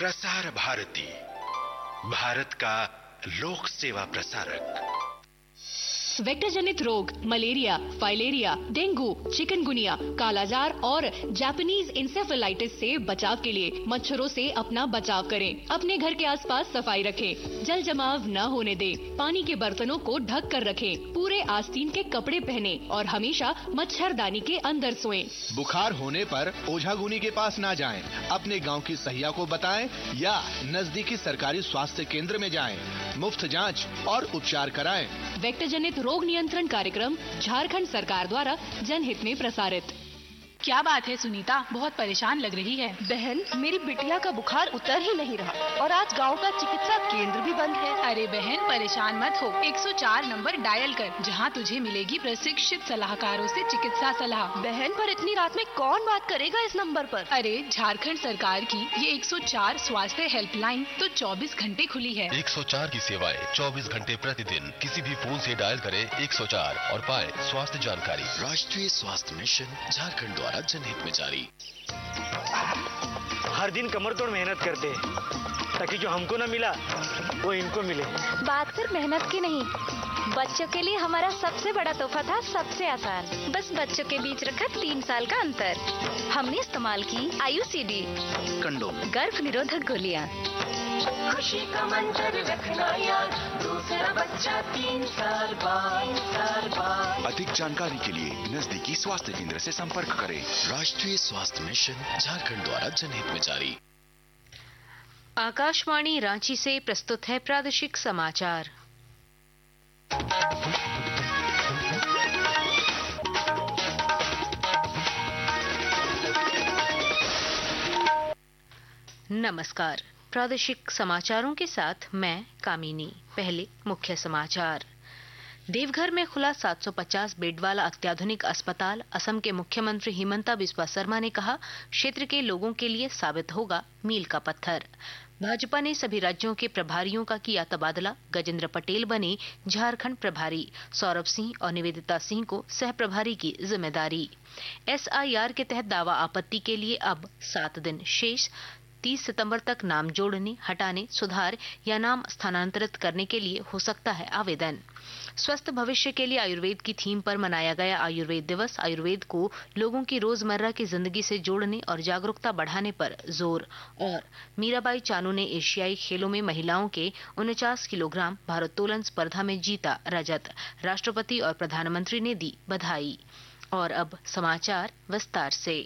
प्रसार भारती, भारत का लोक सेवा प्रसारक। वेक्टर जनित रोग मलेरिया, फाइलेरिया, डेंगू, चिकनगुनिया, कालाजार और जापानीज इंसेफेलाइटिस से बचाव के लिए मच्छरों से अपना बचाव करें। अपने घर के आसपास सफाई रखें, जल जमाव न होने दें, पानी के बर्तनों को ढक कर रखें, पूरे आस्तीन के कपड़े पहने और हमेशा मच्छरदानी के अंदर सोएं। बुखार होने पर ओझागुनी के पास ना जाएं, अपने गांव की सहिया को बताएं या नजदीकी सरकारी स्वास्थ्य केंद्र में जाएं। मुफ्त जांच और उपचार कराएं। वेक्टर जनित रोग नियंत्रण कार्यक्रम झारखंड सरकार द्वारा जनहित में प्रसारित। क्या बात है सुनीता, बहुत परेशान लग रही है। बहन, मेरी बिटिया का बुखार उतर ही नहीं रहा और आज गांव का चिकित्सा केंद्र भी बंद है। अरे बहन, परेशान मत हो, 104 नंबर डायल कर, जहां तुझे मिलेगी प्रशिक्षित सलाहकारों से चिकित्सा सलाह। बहन, पर इतनी रात में कौन बात करेगा इस नंबर पर? अरे झारखंड सरकार की ये 104 स्वास्थ्य हेल्पलाइन तो 24 घंटे खुली है। 104 की सेवाएं 24 घंटे प्रतिदिन किसी भी फोन से डायल करें 104 और पाए स्वास्थ्य जानकारी। राष्ट्रीय स्वास्थ्य मिशन झारखंड द्वारा जनहित में जारी। हर दिन कमर तोड़ मेहनत करते हैं ताकि जो हमको ना मिला वो इनको मिले। बात सिर्फ मेहनत की नहीं, बच्चों के लिए हमारा सबसे बड़ा तोहफा था सबसे आसान। बस बच्चों के बीच रखा 3 साल का अंतर। हमने इस्तेमाल की IUCD कंडोम, गर्भ निरोधक गोलियां। खुशी का मंत्र रखना याद, दूसरा बच्चा 3 साल बाद। अधिक जानकारी के लिए नजदीकी स्वास्थ्य केंद्र से संपर्क करें। राष्ट्रीय स्वास्थ्य मिशन झारखंड द्वारा जनहित में जारी। आकाशवाणी रांची से प्रस्तुत है प्रादेशिक समाचार। नमस्कार, प्रादेशिक समाचारों के साथ मैं कामिनी। पहले मुख्य समाचार। देवघर में खुला 750 बेड वाला अत्याधुनिक अस्पताल। असम के मुख्यमंत्री हिमंता बिस्वा शर्मा ने कहा, क्षेत्र के लोगों के लिए साबित होगा मील का पत्थर। भाजपा ने सभी राज्यों के प्रभारियों का किया तबादला। गजेंद्र पटेल बने झारखंड प्रभारी। सौरभ सिंह और निवेदिता सिंह को सह प्रभारी की जिम्मेदारी। SIR के तहत दावा आपत्ति के लिए अब 7 दिन शेष। 30 सितंबर तक नाम जोड़ने, हटाने, सुधार या नाम स्थानांतरित करने के लिए हो सकता है आवेदन। स्वस्थ भविष्य के लिए आयुर्वेद की थीम पर मनाया गया आयुर्वेद दिवस। आयुर्वेद को लोगों की रोजमर्रा की जिंदगी से जोड़ने और जागरूकता बढ़ाने पर जोर। और मीराबाई चानू ने एशियाई खेलों में महिलाओं के 49 किलोग्राम भारोत्तोलन स्पर्धा में जीता रजत। राष्ट्रपति और प्रधानमंत्री ने दी बधाई। और अब समाचार विस्तार से।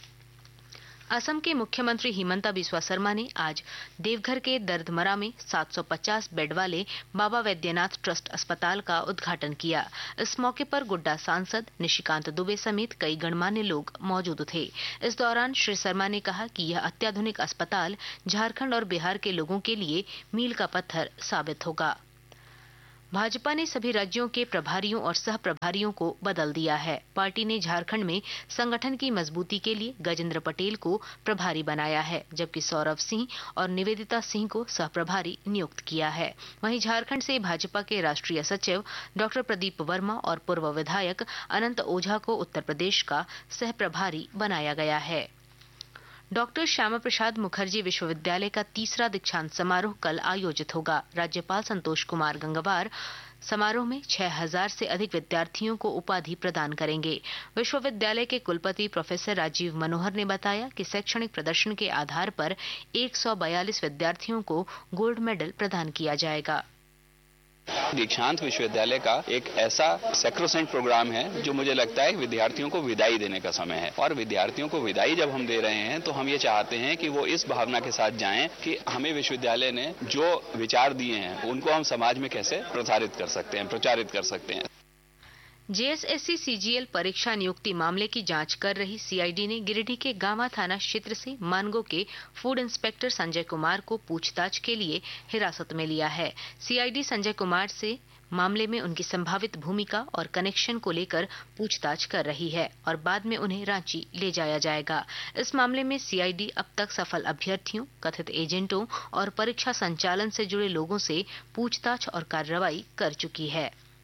असम के मुख्यमंत्री हिमंता बिस्वा शर्मा ने आज देवघर के दर्दमरा में 750 बेड वाले बाबा वैद्यनाथ ट्रस्ट अस्पताल का उद्घाटन किया। इस मौके पर गुड्डा सांसद निशिकांत दुबे समेत कई गणमान्य लोग मौजूद थे। इस दौरान श्री शर्मा ने कहा कि यह अत्याधुनिक अस्पताल झारखंड और बिहार के लोगों के लिए मील का पत्थर साबित होगा। भाजपा ने सभी राज्यों के प्रभारियों और सह प्रभारियों को बदल दिया है। पार्टी ने झारखंड में संगठन की मजबूती के लिए गजेंद्र पटेल को प्रभारी बनाया है, जबकि सौरभ सिंह और निवेदिता सिंह को सह प्रभारी नियुक्त किया है। वहीं झारखंड से भाजपा के राष्ट्रीय सचिव डॉक्टर प्रदीप वर्मा और पूर्व विधायक अनंत ओझा को उत्तर प्रदेश का सह प्रभारी बनाया गया है। डॉक्टर श्यामा प्रसाद मुखर्जी विश्वविद्यालय का 3रा दीक्षांत समारोह कल आयोजित होगा। राज्यपाल संतोष कुमार गंगवार समारोह में 6000 से अधिक विद्यार्थियों को उपाधि प्रदान करेंगे। विश्वविद्यालय के कुलपति प्रोफेसर राजीव मनोहर ने बताया कि शैक्षणिक प्रदर्शन के आधार पर 142 विद्यार्थियों को गोल्ड मेडल प्रदान किया जाएगा। दीक्षांत विश्वविद्यालय का एक ऐसा सैक्रोसेंट प्रोग्राम है जो मुझे लगता है विद्यार्थियों को विदाई देने का समय है। और विद्यार्थियों को विदाई जब हम दे रहे हैं तो हम ये चाहते हैं कि वो इस भावना के साथ जाएं कि हमें विश्वविद्यालय ने जो विचार दिए हैं उनको हम समाज में कैसे प्रचारित कर सकते हैं। JSSC CGL परीक्षा नियुक्ति मामले की जांच कर रही CID ने गिरिडीह के गामा थाना क्षेत्र से मानगो के फूड इंस्पेक्टर संजय कुमार को पूछताछ के लिए हिरासत में लिया है। CID संजय कुमार से मामले में उनकी संभावित भूमिका और कनेक्शन को लेकर पूछताछ कर रही है और बाद में उन्हें रांची ले जाया जाएगा। इस मामले में CID अब तक सफल अभ्यर्थियों, कथित एजेंटों और परीक्षा संचालन से जुड़े लोगों से पूछताछ और कार्रवाई कर चुकी है।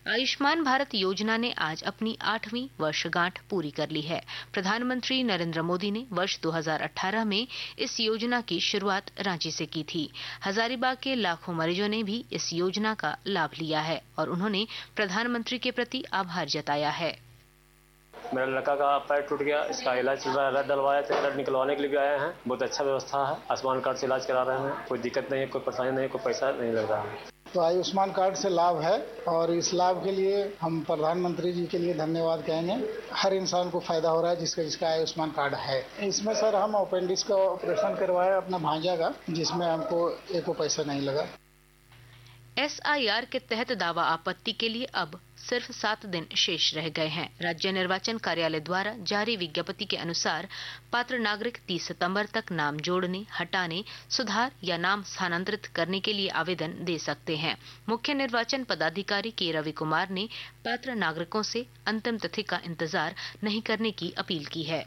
आयुष्मान भारत योजना ने आज अपनी 8वीं वर्षगांठ पूरी कर ली है। प्रधानमंत्री नरेंद्र मोदी ने वर्ष 2018 में इस योजना की शुरुआत रांची से की थी। हजारीबाग के लाखों मरीजों ने भी इस योजना का लाभ लिया है और उन्होंने प्रधानमंत्री के प्रति आभार जताया है। मेरा लड़का का पैर टूट गया, इसका इलाज चल रहा है। रक्त डलवाए थे, रक्त निकलवाने के लिए भी आए हैं। बहुत अच्छा व्यवस्था है। आयुष्मान कार्ड से इलाज करा रहे हैं। कोई दिक्कत नहीं है, कोई परेशानी नहीं है, कोई पैसा नहीं लग रहा है। तो आयुष्मान कार्ड से लाभ है और इस लाभ के लिए हम प्रधानमंत्री जी के लिए धन्यवाद कहेंगे। हर इंसान को फायदा हो रहा है जिसका आयुष्मान कार्ड है। इसमें सर हम अपेंडिक्स का ऑपरेशन करवाया अपना भांजा का, जिसमें हमको एक पैसा नहीं लगा। SIR के तहत दावा आपत्ति के लिए अब सिर्फ 7 दिन शेष रह गए हैं। राज्य निर्वाचन कार्यालय द्वारा जारी विज्ञप्ति के अनुसार पात्र नागरिक 30 सितंबर तक नाम जोड़ने, हटाने, सुधार या नाम स्थानांतरित करने के लिए आवेदन दे सकते हैं। मुख्य निर्वाचन पदाधिकारी के रवि कुमार ने पात्र नागरिकों से अंतिम तिथि का इंतजार नहीं करने की अपील की है।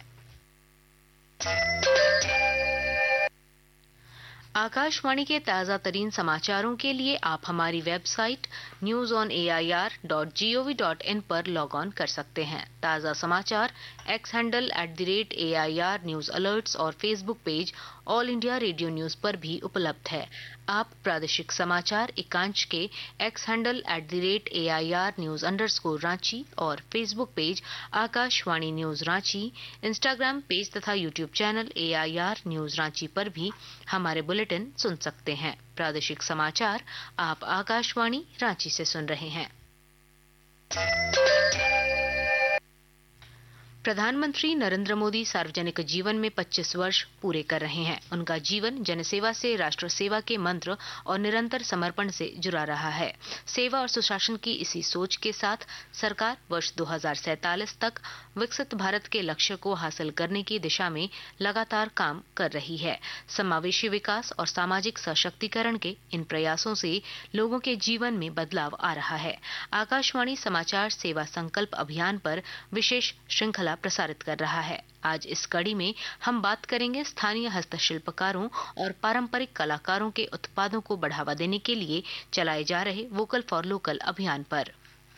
आकाशवाणी के ताजा तरीन समाचारों के लिए आप हमारी वेबसाइट newsonair.gov.in पर लॉग ऑन कर सकते हैं। ताजा समाचार x handle @AIR news alerts और Facebook page all India radio news पर भी उपलब्ध है। आप प्रादेशिक समाचार एकांश के x handle @AIR news_ Ranchi और Facebook page Akashvani news Ranchi, Instagram page तथा YouTube channel AIR news Ranchi पर भी हमारे बुलेटिन सुन सकते हैं। प्रादेशिक समाचार आप आकाशवाणी रांची से सुन रहे हैं। प्रधानमंत्री नरेंद्र मोदी सार्वजनिक जीवन में 25 वर्ष पूरे कर रहे हैं। उनका जीवन जनसेवा से राष्ट्र सेवा के मंत्र और निरंतर समर्पण से जुड़ा रहा है। सेवा और सुशासन की इसी सोच के साथ सरकार वर्ष 2047 तक विकसित भारत के लक्ष्य को हासिल करने की दिशा में लगातार काम कर रही है। समावेशी विकास और सामाजिक सशक्तिकरण के इन प्रयासों से लोगों के जीवन में बदलाव आ रहा है। आकाशवाणी समाचार सेवा संकल्प अभियान पर विशेष श्रृंखला प्रसारित कर रहा है। आज इस कड़ी में हम बात करेंगे स्थानीय हस्तशिल्पकारों और पारंपरिक कलाकारों के उत्पादों को बढ़ावा देने के लिए चलाए जा रहे वोकल फॉर लोकल अभियान पर।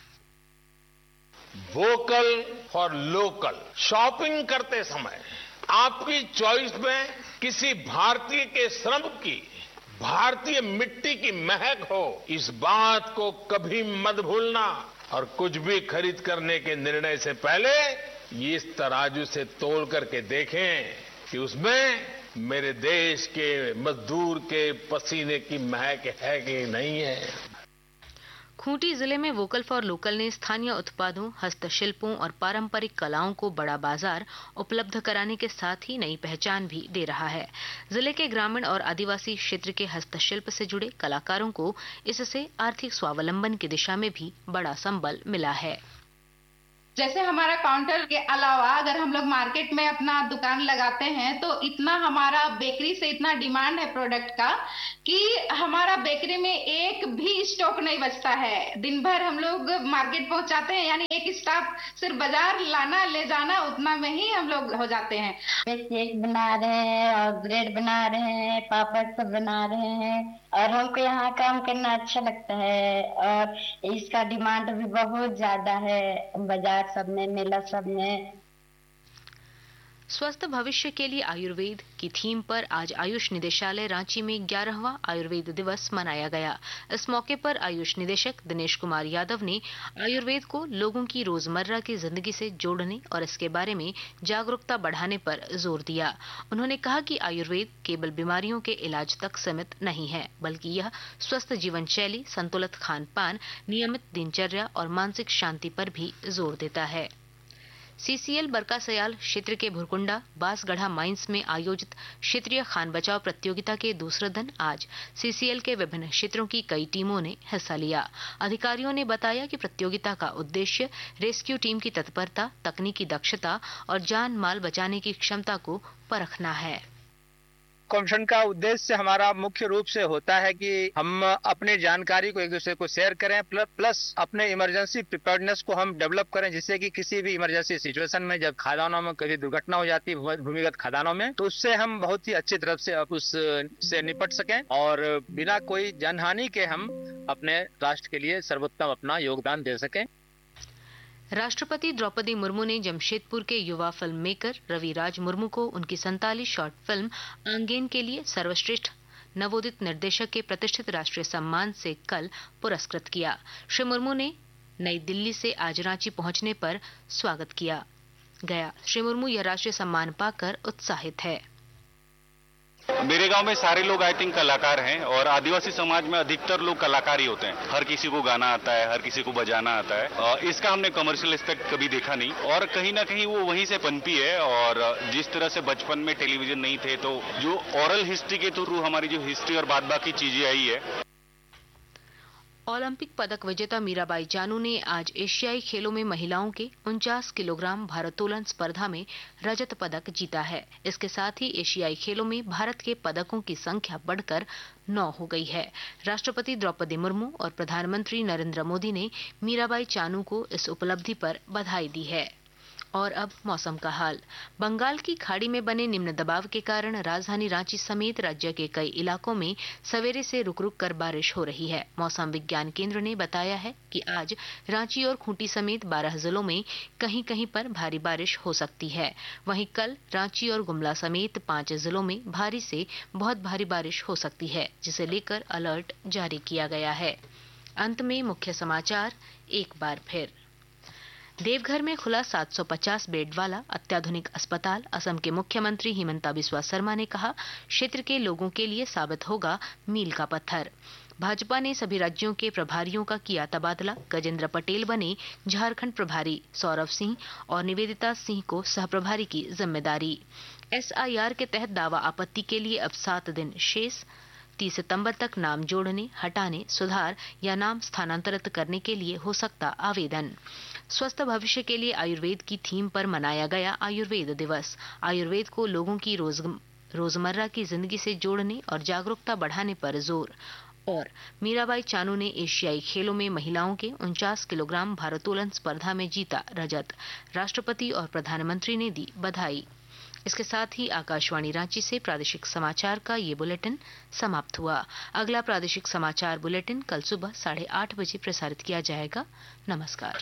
वोकल फॉर लोकल शॉपिंग करते समय आपकी चॉइस में किसी भारतीय के श्रम की, भारतीय मिट्टी की महक हो, इस बात को कभी मत भूलना। और कुछ भी खरीद करने के निर्णय से पहले ये इस तराजू से तोल करके देखें कि उसमें मेरे देश के मजदूर के पसीने की महक है कि नहीं है। खूंटी जिले में वोकल फॉर लोकल ने स्थानीय उत्पादों, हस्तशिल्पों और पारंपरिक कलाओं को बड़ा बाजार उपलब्ध कराने के साथ ही नई पहचान भी दे रहा है। जिले के ग्रामीण और आदिवासी क्षेत्र के हस्तशिल्प से जुड़े कलाकारों को इससे आर्थिक स्वावलंबन की दिशा में भी बड़ा संबल मिला है। जैसे हमारा काउंटर के अलावा अगर हम लोग मार्केट में अपना दुकान लगाते हैं तो इतना हमारा बेकरी से इतना डिमांड है प्रोडक्ट का कि हमारा बेकरी में एक भी स्टॉक नहीं बचता है। दिन भर हम लोग मार्केट पहुंचाते हैं, यानी एक स्टाफ सिर्फ बाजार लाना ले जाना उतना में ही हम लोग हो जाते हैं। केक बना रहे हैं और ब्रेड बना रहे हैं, पापड़ सब बना रहे हैं और हमको यहाँ काम करना अच्छा लगता है और इसका डिमांड भी बहुत ज्यादा है बाजार सब में, मेला सब में। स्वस्थ भविष्य के लिए आयुर्वेद की थीम पर आज आयुष निदेशालय रांची में 11वां आयुर्वेद दिवस मनाया गया। इस मौके पर आयुष निदेशक दिनेश कुमार यादव ने आयुर्वेद को लोगों की रोजमर्रा की जिंदगी से जोड़ने और इसके बारे में जागरूकता बढ़ाने पर जोर दिया। उन्होंने कहा कि आयुर्वेद केवल बीमारियों के इलाज तक सीमित नहीं है, बल्कि यह स्वस्थ जीवन शैली, संतुलित खान पान, नियमित दिनचर्या और मानसिक शांति पर भी जोर देता है। CCL बरकासयाल क्षेत्र के भुरकुंडा बांसगढ़ा माइंस में आयोजित क्षेत्रीय खान बचाव प्रतियोगिता के दूसरे दिन आज CCL के विभिन्न क्षेत्रों की कई टीमों ने हिस्सा लिया। अधिकारियों ने बताया कि प्रतियोगिता का उद्देश्य रेस्क्यू टीम की तत्परता, तकनीकी दक्षता और जान माल बचाने की क्षमता को परखना है। कॉन्फ्रेंस का उद्देश्य हमारा मुख्य रूप से होता है कि हम अपनी जानकारी को एक दूसरे को शेयर करें, प्लस अपने इमरजेंसी प्रिपेयर्डनेस को हम डेवलप करें, जिससे कि किसी भी इमरजेंसी सिचुएशन में जब खदानों में कभी दुर्घटना हो जाती है भूमिगत खदानों में, तो उससे हम बहुत ही अच्छी तरह से उससे निपट सकें और बिना कोई जनहानि के हम अपने राष्ट्र के लिए सर्वोत्तम अपना योगदान दे सकें। राष्ट्रपति द्रौपदी मुर्मू ने जमशेदपुर के युवा फिल्म मेकर रविराज मुर्मू को उनकी 47 शॉर्ट फिल्म आंगेन के लिए सर्वश्रेष्ठ नवोदित निर्देशक के प्रतिष्ठित राष्ट्रीय सम्मान से कल पुरस्कृत किया। श्री मुर्मू ने नई दिल्ली से आज रांची पहुंचने पर स्वागत किया गया। श्री मुर्मू यह राष्ट्रीय सम्मान पाकर उत्साहित है। मेरे गांव में सारे लोग आई थिंक कलाकार हैं और आदिवासी समाज में अधिकतर लोग कलाकार ही होते हैं। हर किसी को गाना आता है, हर किसी को बजाना आता है। इसका हमने कमर्शियल एस्पेक्ट कभी देखा नहीं और कहीं ना कहीं वो वहीं से पनपी है। और जिस तरह से बचपन में टेलीविजन नहीं थे तो जो ओरल हिस्ट्री के थ्रू हमारी जो हिस्ट्री और बाद बाकी चीजें आई है। ओलंपिक पदक विजेता मीराबाई चानू ने आज एशियाई खेलों में महिलाओं के 49 किलोग्राम भारोत्तोलन स्पर्धा में रजत पदक जीता है। इसके साथ ही एशियाई खेलों में भारत के पदकों की संख्या बढ़कर 9 हो गई है। राष्ट्रपति द्रौपदी मुर्मू और प्रधानमंत्री नरेंद्र मोदी ने मीराबाई चानू को इस उपलब्धि पर बधाई दी है। और अब मौसम का हाल। बंगाल की खाड़ी में बने निम्न दबाव के कारण राजधानी रांची समेत राज्य के कई इलाकों में सवेरे से रुक रुक कर बारिश हो रही है। मौसम विज्ञान केंद्र ने बताया है कि आज रांची और खूंटी समेत 12 जिलों में कहीं कहीं पर भारी बारिश हो सकती है। वहीं कल रांची और गुमला समेत 5 जिलों में भारी से बहुत भारी बारिश हो सकती है, जिसे लेकर अलर्ट जारी किया गया है। अंत में मुख्य समाचार एक बार फिर। देवघर में खुला 750 बेड वाला अत्याधुनिक अस्पताल। असम के मुख्यमंत्री हिमंता बिस्वा शर्मा ने कहा, क्षेत्र के लोगों के लिए साबित होगा मील का पत्थर। भाजपा ने सभी राज्यों के प्रभारियों का किया तबादला। गजेंद्र पटेल बने झारखंड प्रभारी, सौरभ सिंह और निवेदिता सिंह को सहप्रभारी की जिम्मेदारी। SIR के तहत दावा आपत्ति के लिए अब 7 दिन शेष। 30 सितंबर तक नाम जोड़ने, हटाने, सुधार या नाम स्थानांतरित करने के लिए हो सकता आवेदन। स्वस्थ भविष्य के लिए आयुर्वेद की थीम पर मनाया गया आयुर्वेद दिवस। आयुर्वेद को लोगों की रोजमर्रा की जिंदगी से जोड़ने और जागरूकता बढ़ाने पर जोर। और मीराबाई चानू ने एशियाई खेलों में महिलाओं के 49 किलोग्राम भारोत्तोलन स्पर्धा में जीता रजत। राष्ट्रपति और प्रधानमंत्री ने दी बधाई। इसके साथ ही आकाशवाणी रांची से प्रादेशिक समाचार का ये बुलेटिन समाप्त हुआ। अगला प्रादेशिक समाचार बुलेटिन कल सुबह 8:30 बजे प्रसारित किया जाएगा। नमस्कार।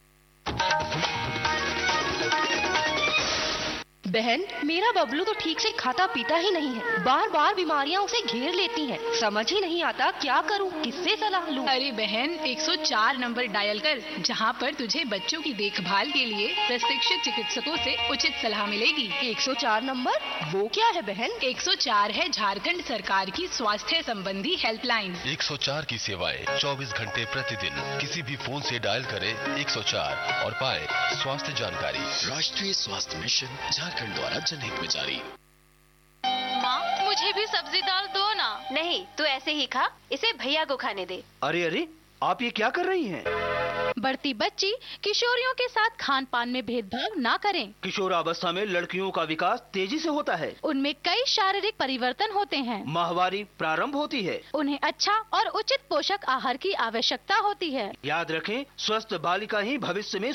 बहन, मेरा बबलू तो ठीक से खाता पीता ही नहीं है। बार बार बीमारियां उसे घेर लेती हैं। समझ ही नहीं आता क्या करूं, किससे सलाह लूं? अरे बहन, 104 नंबर डायल कर, जहां पर तुझे बच्चों की देखभाल के लिए प्रशिक्षित चिकित्सकों से उचित सलाह मिलेगी। 104 नंबर? वो क्या है बहन? 104 है झारखंड सरकार की स्वास्थ्य संबंधी हेल्पलाइन। 104 की सेवाएं 24 घंटे प्रतिदिन किसी भी फोन से डायल करें 104 और पाएं स्वास्थ्य जानकारी। राष्ट्रीय स्वास्थ्य मिशन झारखंड द्वारा जनहित में जारी। माँ, मुझे भी सब्जी दाल दो ना। नहीं, तू ऐसे ही खा, इसे भैया को खाने दे। अरे अरे, आप ये क्या कर रही हैं? बढ़ती बच्ची किशोरियों के साथ खान पान में भेदभाव ना करें। किशोरावस्था में लड़कियों का विकास तेजी से होता है। उनमें कई शारीरिक परिवर्तन होते हैं। माहवारी प्रारंभ होती है। उन्हें अच्छा और उचित पोषक आहार की आवश्यकता होती है। याद रखें, स्वस्थ बालिका ही भविष्य में